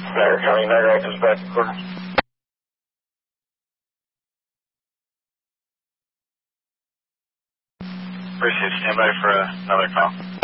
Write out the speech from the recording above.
Niagara County, Niagara Active back to quarters. Appreciate it. Stand by for another call.